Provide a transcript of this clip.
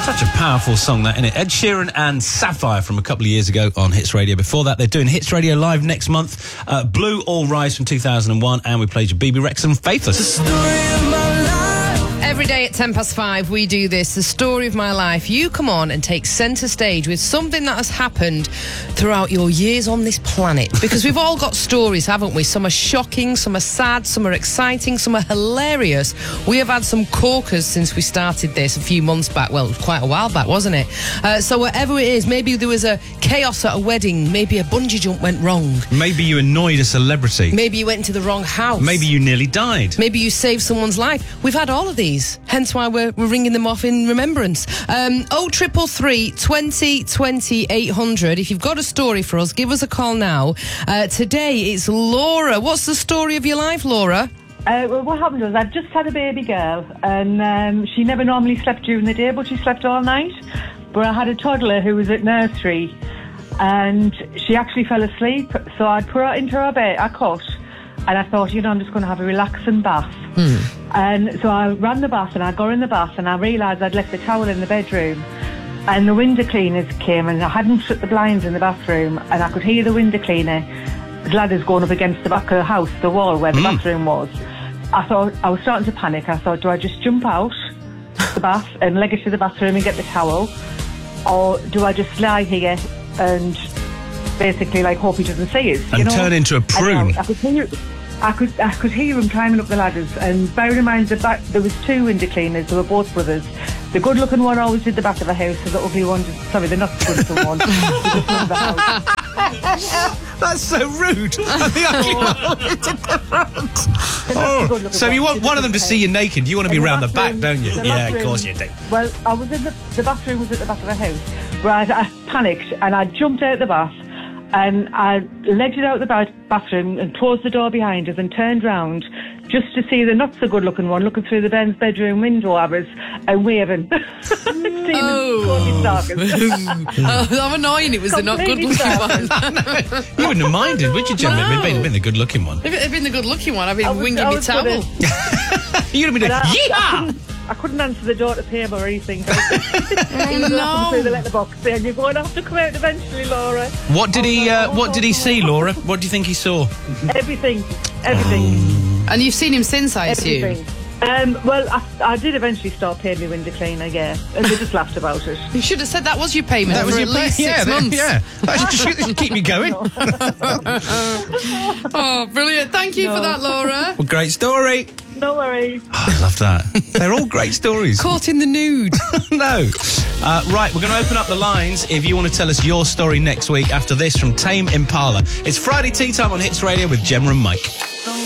Such a powerful song, that, isn't it? Ed Sheeran and Sapphire from a couple of years ago on Hits Radio. Before that, they're doing Hits Radio Live next month. Blue All Rise from 2001, and we played your BB Rex and Faithless. The story of my life. Every day at 5:10, we do this, the story of my life. You come on and take centre stage with something that has happened throughout your years on this planet. Because we've all got stories, haven't we? Some are shocking, some are sad, some are exciting, some are hilarious. We have had some corkers since we started this a few months back. Well, quite a while back, wasn't it? So whatever it is, maybe there was a chaos at a wedding, maybe a bungee jump went wrong. Maybe you annoyed a celebrity. Maybe you went into the wrong house. Maybe you nearly died. Maybe you saved someone's life. We've had all of these. Hence why we're ringing them off in remembrance. 0333 20 20 800. If you've got a story for us, give us a call now. Today it's Laura. What's the story of your life, Laura? Well, what happened was I'd just had a baby girl, and she never normally slept during the day, but she slept all night. But I had a toddler who was at nursery, and she actually fell asleep. So I'd put her into her bed, I cot, and I thought, I'm just going to have a relaxing bath. And so I ran the bath and I got in the bath and I realised I'd left the towel in the bedroom, and the window cleaners came and I hadn't shut the blinds in the bathroom, and I could hear the window cleaner ladders going up against the back of the house, the wall where the bathroom was. I thought, I was starting to panic. I thought, do I just jump out the bath and leg it to the bathroom and get the towel, or do I just lie here and basically hope he doesn't see us? And turn into a prune. I could hear him climbing up the ladders, and bearing in mind there was two window cleaners. They were both brothers. The good-looking one always did the back of the house, and the ugly one, the not so good-looking one, just the house. That's so rude. And the ugly one did the front. So you want one of them to see you naked. You want to be round the back, don't you? Yeah, of course you do. Well, I was in the bathroom was at the back of the house. Right, I panicked and I jumped out of the bath. And I legged it out of the bathroom and closed the door behind us and turned round just to see the not-so-good-looking one looking through the men's bedroom window of us and waving. How annoying it was the not-good-looking one. You wouldn't have minded, would you, Jen? No. It'd been the good-looking one. If it had been the good-looking one, I'd been winging my towel. You'd have been yeehaw! I couldn't answer the door to pay him or anything. He was No. laughing through the letterbox saying, "You're going to have to come out eventually, Laura." What did he see, Laura? What do you think he saw? Everything. And you've seen him since, I assume? Everything. Well, I did eventually start paying my window cleaner, yeah. And they just laughed about it. You should have said that was your payment. That was for your at least 6 months. Yeah, that should keep me going. Oh, brilliant. Thank you for that, Laura. Well, great story. No worries. Oh, I love that. They're all great stories. Caught in the nude. No. Right, we're going to open up the lines if you want to tell us your story next week after this from Tame Impala. It's Friday Tea Time on Hits Radio with Gemma and Mike.